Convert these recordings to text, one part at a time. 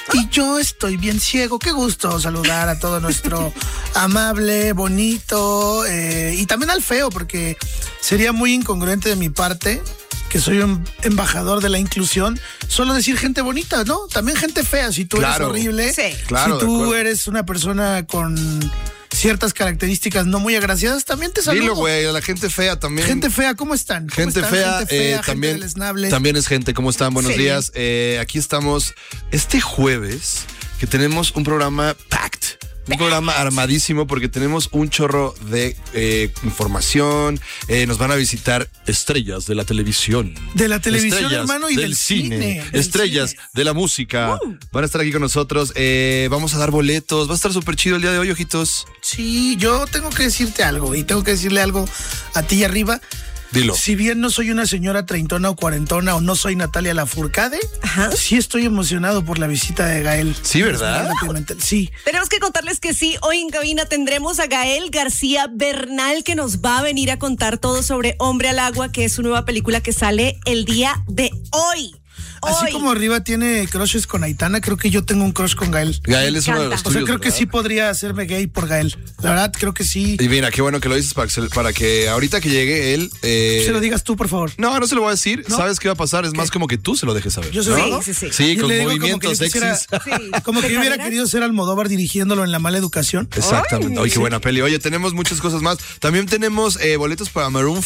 Y yo estoy bien ciego. Qué gusto saludar a todo nuestro amable, bonito y también al feo, porque sería muy incongruente de mi parte, que soy un embajador de la inclusión, solo decir gente bonita, ¿no? También gente fea. Si tú eres horrible, claro, si tú eres una persona con ciertas características no muy agraciadas, también te saludo. Dilo, güey, a la gente fea también. Gente fea, ¿cómo están? Gente fea, también, también es gente. ¿Cómo están? Buenos días. Aquí estamos este jueves, que tenemos un programa packed. Un programa armadísimo porque tenemos un chorro de información. Nos van a visitar estrellas de la televisión. De la televisión, estrellas hermano, y del cine. Estrellas de la música. Van a estar aquí con nosotros. Vamos a dar boletos. Va a estar súper chido el día de hoy, ojitos. Sí, yo tengo que decirte algo y tengo que decirle algo a ti arriba. Dilo. Si bien no soy una señora treintona o cuarentona o no soy Natalia Lafourcade, sí estoy emocionado por la visita de Gael. Sí, ¿verdad? Sí. Tenemos que contarles que sí, hoy en cabina tendremos a Gael García Bernal, que nos va a venir a contar todo sobre Hombre al Agua, que es su nueva película que sale el día de hoy. Así como arriba tiene crushes con Aitana, creo que yo tengo un crush con Gael. Gael es uno de los tuyos, o sea, creo ¿verdad? que sí podría hacerme gay por Gael. La verdad, creo que sí. Y mira, qué bueno que lo dices para que ahorita que llegue él... Se lo digas tú, por favor. No se lo voy a decir. ¿No? ¿Sabes qué va a pasar? Es más como que tú se lo dejes saber. Yo se lo digo. Sí, con movimientos sexys. Como que yo hubiera querido ser Almodóvar dirigiéndolo en La Mala Educación. Exactamente. Ay, qué buena peli. Oye, tenemos muchas cosas más. También tenemos boletos para Maroon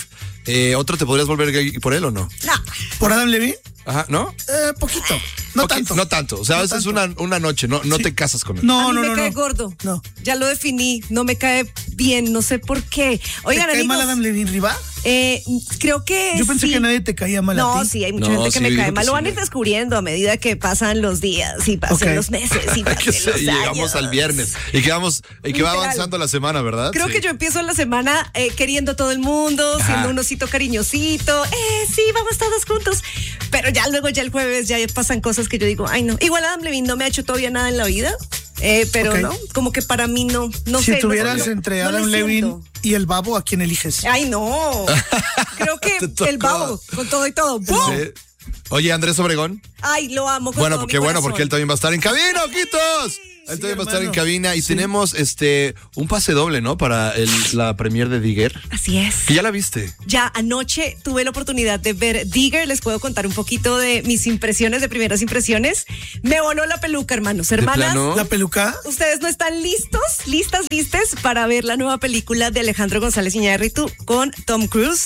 5. ¿Otro te podrías volver gay por él o no? No. ¿Por Adam Levine? Ajá, ¿no? Poquito. No tanto. No tanto. O sea, a veces una noche, no te casas con él. A mí me cae gordo. No. Ya lo definí. No me cae bien. No sé por qué. Oigan, ¿Te cae mal Adam Levine, Riva? Creo que yo pensé que nadie te caía mal a ti. No, sí, hay mucha gente que me cae mal. Lo van a ir descubriendo a medida que pasan los días y pasan los meses y pasan los años. Y llegamos al viernes y que va avanzando la semana, ¿verdad? Creo que yo empiezo la semana queriendo a todo el mundo, siendo un osito cariñosito. Sí, vamos todos juntos. Pero ya luego, ya el jueves, ya pasan cosas que yo digo, ay, no. Igual Adam Levine no me ha hecho todavía nada en la vida. Pero no, como que para mí no sé. Si tuvieras entre Adam Levine y el Babo, ¿a quién eliges? Ay, no. Creo que el Babo, con todo y todo. ¡Bum! Sí. Oye, Andrés Obregón. Ay, lo amo. Bueno, porque él también va a estar en cabina, ojitos. Él también va a estar en cabina y tenemos un pase doble, ¿no? Para la premier de Digger. Así es. Que ya la viste. Ya anoche tuve la oportunidad de ver Digger. Les puedo contar un poquito de mis impresiones, de primeras impresiones. Me voló la peluca, hermanos. Hermanas, ¿la peluca? ¿Ustedes no están listas para ver la nueva película de Alejandro González Iñárritu con Tom Cruise?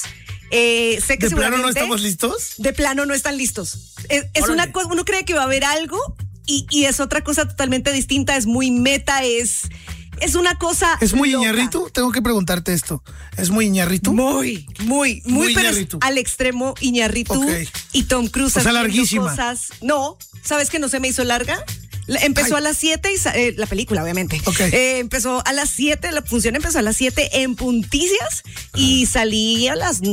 Sé que ¿De plano no estamos listos? De plano no están listos. Es una cosa, uno cree que va a haber algo y es otra cosa totalmente distinta, es muy meta, es una cosa. ¿Es muy loca. Iñárritu? Tengo que preguntarte esto. ¿Es muy Iñárritu? Muy, pero Iñárritu. Es al extremo Iñárritu y Tom Cruise. O sea, larguísima. Cosas. No, ¿sabes que no se me hizo larga? Empezó a las 7 y la película, obviamente. Empezó a las 7, la función empezó a las 7 en punticias y salí a las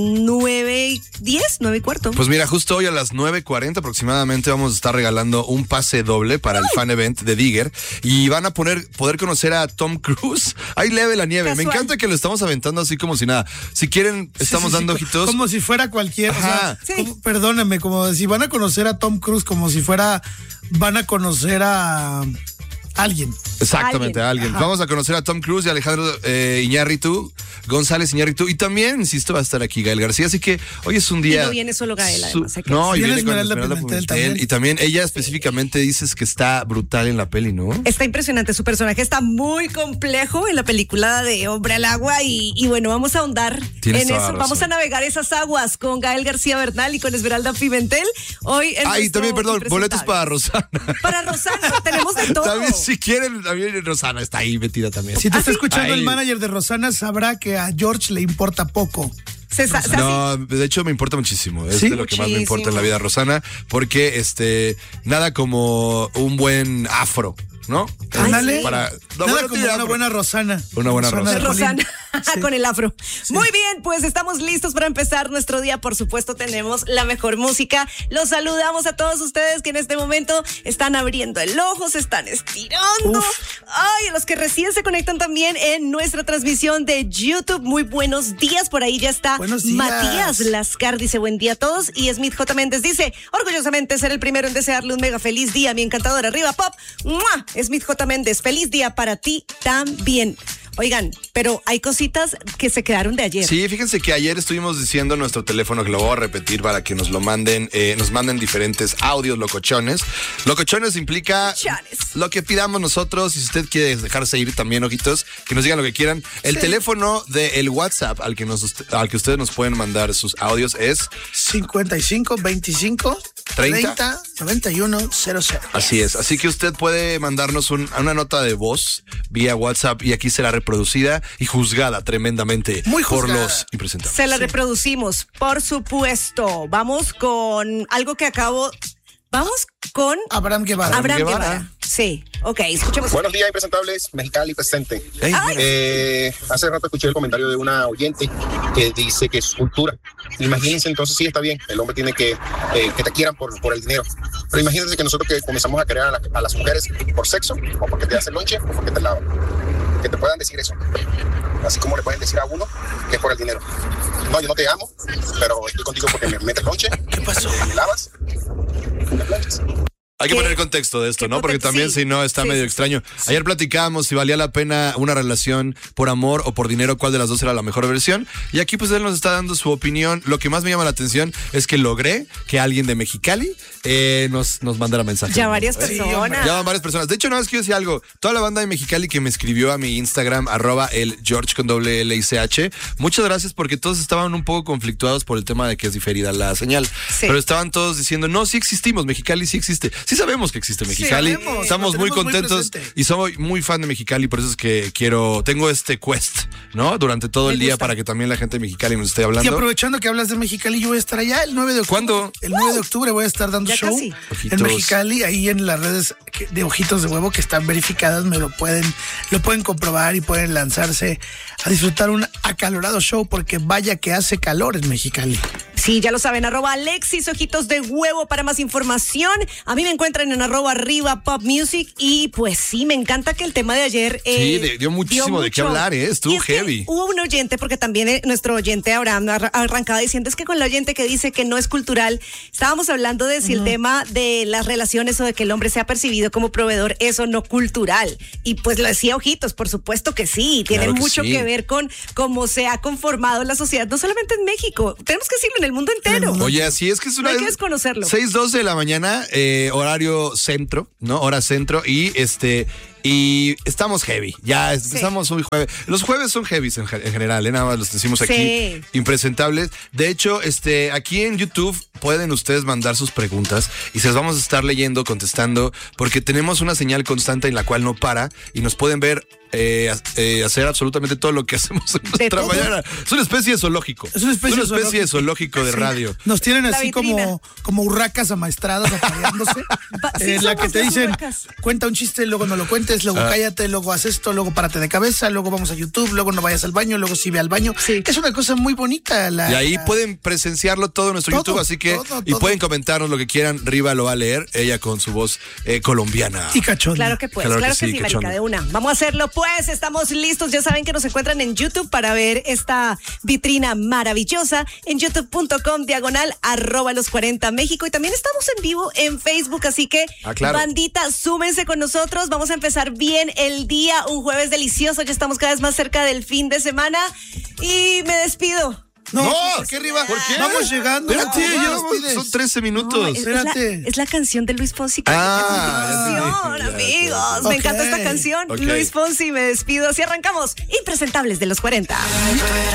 9:10, 9:15. Pues mira, justo hoy a las 9:40 aproximadamente vamos a estar regalando un pase doble para el fan event de Digger y van a poder conocer a Tom Cruise. Ahí leve la nieve. Casual. Me encanta que lo estamos aventando así como si nada. Si quieren, estamos dando ojitos. Como si fuera cualquier. Ajá. O sea, perdóname, como si van a conocer a Tom Cruise, como si van a conocer a alguien. Exactamente, a alguien. Vamos a conocer a Tom Cruise y Alejandro González Iñárritu. Y también, insisto, va a estar aquí Gael García. Así que hoy es un día. Y no viene solo Gael, además. No, y viene con Esmeralda Esmeralda Pimentel Pimentel. Y también ella específicamente dices que está brutal en la peli, ¿no? Está impresionante. Su personaje está muy complejo en la película de Hombre al Agua. Y bueno, vamos a ahondar en eso. Vamos a navegar esas aguas con Gael García Bernal y con Esmeralda Pimentel. Hoy en también, perdón, boletos para Rosana. Para Rosana, tenemos de todo. También, si quieren, también Rosana está ahí metida también. Si te está escuchando el manager de Rosana, sabrá que a George le importa poco. No, de hecho me importa muchísimo. Es de lo que más me importa en la vida, Rosana, porque nada como un buen afro, ¿no? Ándale. Nada como una buena Rosana. Una buena Rosana. Con el afro. Sí. Muy bien, pues estamos listos para empezar nuestro día. Por supuesto, tenemos la mejor música. Los saludamos a todos ustedes que en este momento están abriendo el ojo, se están estirando. Ay, a los que recién se conectan también en nuestra transmisión de YouTube. Muy buenos días. Por ahí ya está Matías Lascar. Dice buen día a todos. Y Smith J. Méndez dice, orgullosamente ser el primero en desearle un mega feliz día, mi encantadora Arriba Pop. ¡Mua! Smith J. Méndez, feliz día para ti también. Oigan, pero hay cositas que se quedaron de ayer. Sí, fíjense que ayer estuvimos diciendo nuestro teléfono, que lo voy a repetir para que nos lo manden, nos manden diferentes audios locochones. Locochones implica lo que pidamos nosotros, y si usted quiere dejarse ir también, ojitos, que nos digan lo que quieran. El teléfono del WhatsApp al que ustedes nos pueden mandar sus audios es 55 25 30 91 00. Así es, así que usted puede mandarnos una nota de voz vía WhatsApp y aquí será reproducida y juzgada tremendamente por los impresentables. Se la reproducimos, por supuesto. Vamos con algo que Vamos con Abraham Guevara. Sí, ok, escuchemos. Buenos días, impresentables, Mexicali presente. Hace rato escuché el comentario de una oyente que dice que es cultura. Imagínense, entonces sí está bien, el hombre tiene que te quieran por el dinero. Pero imagínense que nosotros que comenzamos a querer a las mujeres por sexo, o porque te hacen lonche, o porque te lavan. Que te puedan decir eso. Así como le pueden decir a uno que es por el dinero. No, yo no te amo, pero estoy contigo porque me metes lonche. ¿Qué pasó? Me lavas. Me planchas. Hay que poner contexto de esto, ¿no? Porque también si no está medio extraño. Ayer platicábamos si valía la pena una relación por amor o por dinero, cuál de las dos era la mejor versión. Y aquí pues él nos está dando su opinión. Lo que más me llama la atención es que logré que alguien de Mexicali nos mandara mensajes. Ya varias personas. Ya van varias personas. De hecho, no, es que yo decía algo. Toda la banda de Mexicali que me escribió a mi Instagram, @elgeorge con @LICH. Muchas gracias, porque todos estaban un poco conflictuados por el tema de que es diferida la señal. Sí. Pero estaban todos diciendo, no, sí existimos, Mexicali sí existe. Sí sabemos que existe Mexicali, estamos muy contentos y soy muy fan de Mexicali, por eso es que tengo este quest, ¿no? Durante todo el día para que también la gente de Mexicali nos esté hablando. Y aprovechando que hablas de Mexicali, yo voy a estar allá el 9 de octubre. ¿Cuándo? El 9 de octubre voy a estar dando show en Mexicali, ahí en las redes de Ojitos de Huevo que están verificadas, lo pueden comprobar y pueden lanzarse a disfrutar un acalorado show, porque vaya que hace calor en Mexicali. Sí, ya lo saben, @Alexis Ojitos de Huevo para más información. A mí me encuentran en @Arriba Pop Music. Y pues sí, me encanta que el tema de ayer dio muchísimo de qué hablar, estuvo heavy. Hubo un oyente, porque también nuestro oyente Abraham arrancaba diciendo, es que con la oyente que dice que no es cultural, estábamos hablando de si el tema de las relaciones o de que el hombre sea percibido como proveedor, eso no cultural. Y pues lo decía Ojitos, por supuesto que sí, tiene mucho que ver con cómo se ha conformado la sociedad, no solamente en México, tenemos que decirlo en el mundo entero. Oye, así es que es una... No hay que desconocerlo. 6:12 de la mañana, horario centro, ¿no? Hora centro, y estamos heavy. Ya empezamos muy jueves. Los jueves son heavies en general, nada más los decimos aquí. Impresentables. De hecho, aquí en YouTube pueden ustedes mandar sus preguntas y se las vamos a estar leyendo, contestando, porque tenemos una señal constante en la cual no para y nos pueden ver hacer absolutamente todo lo que hacemos en nuestra mañana. Es una especie de zoológico. Es una especie de zoológico de radio. Nos tienen así como urracas amaestradas apareándose. La que te dicen, cuenta un chiste, luego no lo cuentes, luego cállate, luego haz esto, luego párate de cabeza, luego vamos a YouTube, luego no vayas al baño, luego sí ve al baño. Sí. Es una cosa muy bonita. Y ahí pueden presenciarlo todo en nuestro YouTube, así que y pueden comentarnos lo que quieran. Riva lo va a leer, ella con su voz colombiana. Y cachonda. Claro que puedes, claro que sí, marica, de una. Vamos a hacerlo. Pues estamos listos, ya saben que nos encuentran en YouTube para ver esta vitrina maravillosa en youtube.com /los40 México, y también estamos en vivo en Facebook, así que bandita, súmense con nosotros, vamos a empezar bien el día, un jueves delicioso, ya estamos cada vez más cerca del fin de semana y me despido. No, ¿qué arriba? ¿Por qué? Vamos llegando. Espérate, son 13 minutos. No, es la canción de Luis Fonsi. Amigos. Me encanta esta canción. Luis Fonsi, me despido. Así arrancamos. Impresentables de los 40.